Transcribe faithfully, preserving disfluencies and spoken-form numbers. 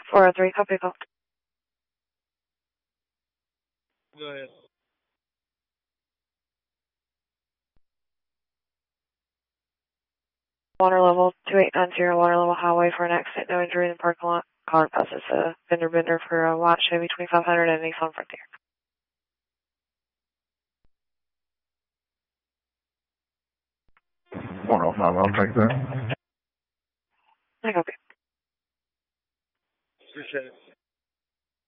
four oh three, copy call. Go ahead. Water level two eight nine zero, water level highway for an accident, no injury in the parking lot. Car passes a fender bender for a white Chevy twenty-five hundred and Nissan Frontier. one oh five, I'll take that. I copy. Appreciate it.